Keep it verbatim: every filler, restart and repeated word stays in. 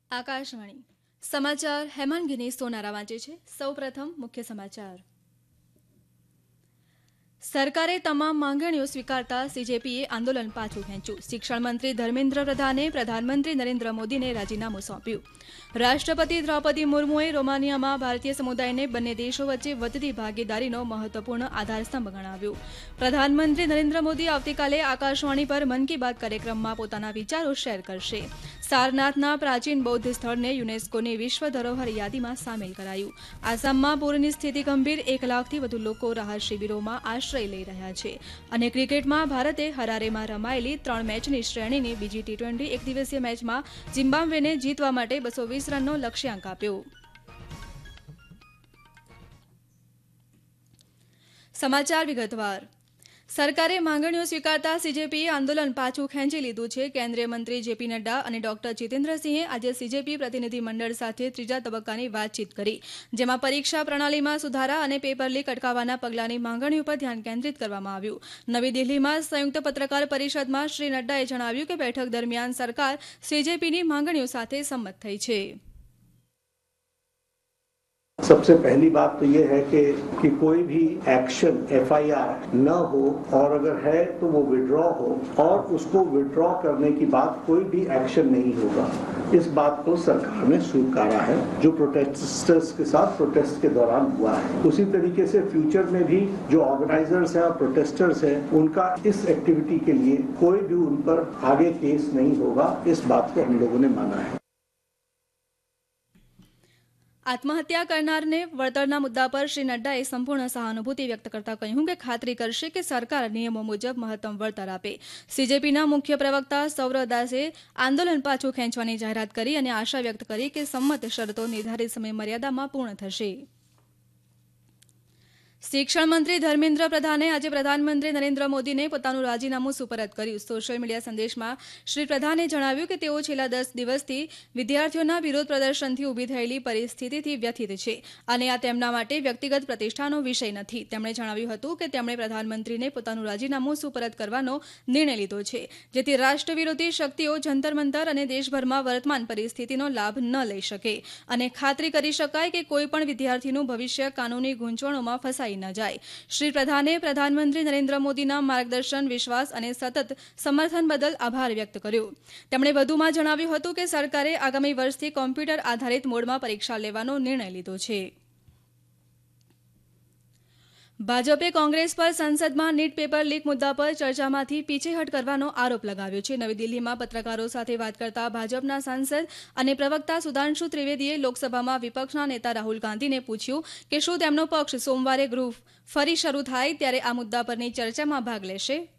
આકાશવાણી સમાચાર હેમંત ગિની સોનારા વાંચે છે। સૌપ્રથમ મુખ્ય સમાચાર। સરકારે તમામ માંગણીઓ સ્વીકારતા સીજેપીએ આંદોલન પાછું ખેંચ્યું। શિક્ષણ મંત્રી ધર્મેન્દ્ર પ્રધાને પ્રધાનમંત્રી નરેન્દ્ર મોદીને રાજીનામું સોંપ્યું। રાષ્ટ્રપતિ દ્રૌપદી મુર્મુએ રોમાનિયામાં ભારતીય સમુદાયને બંને દેશો વચ્ચે વધતી ભાગીદારીનો મહત્વપૂર્ણ આધારસ્તંભ ગણાવ્યો। પ્રધાનમંત્રી નરેન્દ્ર મોદી આવતીકાલે આકાશવાણી પર મન કી બાત કાર્યક્રમમાં પોતાના વિચારો શેર કરશે। સારનાથના પ્રાચીન બૌદ્ધ સ્થળને યુનેસ્કોની વિશ્વ ધરોહર યાદીમાં સામેલ કરાયું। આસામમાં પૂરની સ્થિતિ ગંભીર, એક લાખથી વધુ લોકો રાહત શિબિરોમાં આશ્રય લઈ રહ્યા છે। અને ક્રિકેટમાં ભારતે હરારેમાં રમાયેલી ત્રણ મેચની શ્રેણીની બીજી ટી ટ્વેન્ટી એક દિવસીય મેચમાં ઝિમ્બાબ્વેને જીતવા માટે બસો વીસ રનનો લક્ષ્યાંક આપ્યો। સમાચાર વિગતવાર। સરકારે માંગણીઓ સ્વીકારતા સીજેપીએ આંદોલન પાછું ખેંચી લીધું છે। કેન્દ્રીય મંત્રી જેપી નડ્ડા અને ડોક્ટર જીતેન્દ્રસિંહે આજે સીજેપી પ્રતિનિધિ મંડળ સાથે ત્રીજા તબક્કાની વાતચીત કરી, જેમાં પરીક્ષા પ્રણાલીમાં સુધારા અને પેપર લીક અટકાવવાના પગલાંની માંગણીઓ પર ધ્યાન કેન્દ્રિત કરવામાં આવ્યું। નવી દિલ્હીમાં સંયુક્ત પત્રકાર પરિષદમાં શ્રી નડ્ડાએ જણાવ્યું કે બેઠક દરમિયાન સરકાર સીજેપીની માંગણીઓ સાથે સંમત થઈ છે। सबसे पहली बात तो ये है कि, कि कोई भी एक्शन एफ आई आर न हो, और अगर है तो वो विड्रॉ हो, और उसको विड्रॉ करने की बाद कोई भी एक्शन नहीं होगा। इस बात को सरकार ने स्वीकारा है, जो प्रोटेस्टर्स के साथ प्रोटेस्ट के दौरान हुआ है। उसी तरीके से फ्यूचर में भी जो ऑर्गेनाइजर्स हैं और प्रोटेस्टर्स हैं, उनका इस एक्टिविटी के लिए कोई भी उन पर आगे केस नहीं होगा। इस बात को हम लोगों ने माना है। આત્મહત્યા કરનારને વળતરના મુદ્દા પર શ્રી નડ્ડાએ સંપૂર્ણ સહાનુભૂતિ વ્યક્ત કરતા કહ્યું કે ખાતરી કરશે કે સરકાર નિયમો મુજબ મહત્તમ વળતર આપે। સીજેપીના મુખ્ય પ્રવક્તા સૌરવ દાસે આંદોલન પાછું ખેંચવાની જાહેરાત કરી અને આશા વ્યક્ત કરી કે સંમત શરતો નિર્ધારિત સમય મર્યાદામાં પૂર્ણ થશે। શિક્ષણ મંત્રી ધર્મેન્દ્ર પ્રધાને આજે પ્રધાનમંત્રી નરેન્દ્ર મોદીને પોતાનું રાજીનામું સુપરત કર્યું। સોશિયલ મીડિયા સંદેશમાં શ્રી પ્રધાને જણાવ્યું કે તેઓ છેલ્લા દસ દિવસથી વિદ્યાર્થીઓના વિરોધ પ્રદર્શનથી ઊભી થયેલી પરિસ્થિતિથી વ્યથિત છે અને આ તેમના માટે વ્યક્તિગત પ્રતિષ્ઠાનો વિષય નથી। તેમણે જણાવ્યું હતું કે તેમણે પ્રધાનમંત્રીને પોતાનું રાજીનામું સુપરત કરવાનો નિર્ણય લીધો છે, જેથી રાષ્ટ્રવિરોધી શક્તિઓ જંતર મંતર અને દેશભરમાં વર્તમાન પરિસ્થિતિનો લાભ ન લઈ શકે અને ખાતરી કરી શકાય કે કોઈપણ વિદ્યાર્થીનું ભવિષ્ય કાનૂની ગૂંચવણોમાં ફસાઈ ન જાય। શ્રી પ્રધાને પ્રધાનમંત્રી નરેન્દ્ર મોદીના માર્ગદર્શન, વિશ્વાસ અને સતત સમર્થન બદલ આભાર વ્યક્ત કર્યો। તેમણે વધુમાં જણાવ્યું હતું કે સરકારે આગામી વર્ષથી કોમ્પ્યુટર આધારિત મોડમાં પરીક્ષા લેવાનો નિર્ણય લીધો છે। ભાજપે કોંગ્રેસ પર સંસદમાં નીટ પેપર લીક મુદ્દા પર ચર્ચામાંથી પીછેહટ કરવાનો આરોપ લગાવ્યો છે। નવી દિલ્હીમાં પત્રકારો સાથે વાત કરતા ભાજપના સાંસદ અને પ્રવક્તા સુધાંશુ ત્રિવેદીએ લોકસભામાં વિપક્ષના નેતા રાહુલ ગાંધીને પૂછ્યું કે શું તેમનો પક્ષ સોમવારે ગૃહ ફરી શરૂ થાય ત્યારે આ મુદ્દા પરની ચર્ચામાં ભાગ લેશે।